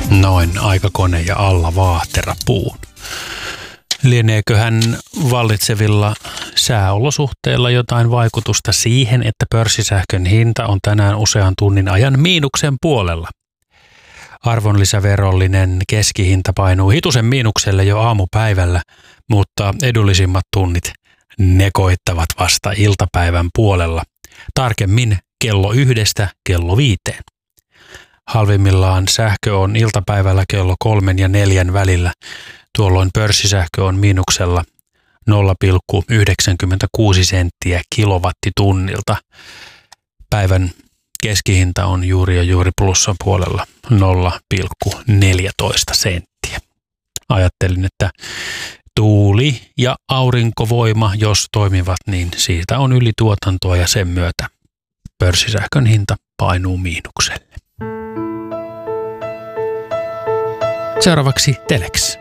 Noin aikakone ja alla vaahterapuun. Lieneeköhän vallitsevilla sääolosuhteilla jotain vaikutusta siihen, että pörssisähkön hinta on tänään usean tunnin ajan miinuksen puolella? Arvonlisäverollinen keskihinta painuu hitusen miinukselle jo aamupäivällä, mutta edullisimmat tunnit ne koittavat vasta iltapäivän puolella, tarkemmin kello 1 kello 5. Halvimmillaan sähkö on iltapäivällä kello 3 ja 4 välillä, tuolloin pörssisähkö on miinuksella 0,96 senttiä kilowattitunnilta. Päivän keskihinta on juuri plussan puolella 0,14 senttiä. Ajattelin, että tuuli- ja aurinkovoima, jos toimivat, niin siitä on ylituotantoa ja sen myötä pörssisähkön hinta painuu miinukselle. Seuraavaksi Telex.